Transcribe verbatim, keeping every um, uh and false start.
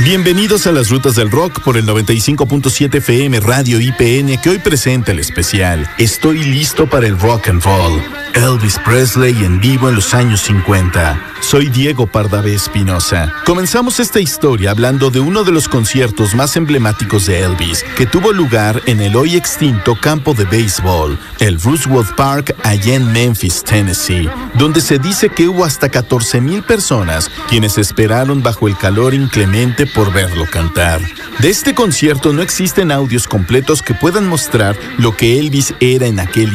Bienvenidos a las Rutas del Rock por el noventa y cinco punto siete F M Radio I P N, que hoy presenta el especial Estoy listo para el rock and roll. Elvis Presley en vivo en los años cincuenta. Soy Diego Pardavé Espinosa. Comenzamos esta historia hablando de uno de los conciertos más emblemáticos de Elvis, que tuvo lugar en el hoy extinto campo de béisbol, el Roosevelt Park, allá en Memphis, Tennessee, donde se dice que hubo hasta catorce mil personas quienes esperaron bajo el calor inclemente por verlo cantar. De este concierto no existen audios completos que puedan mostrar lo que Elvis era en aquel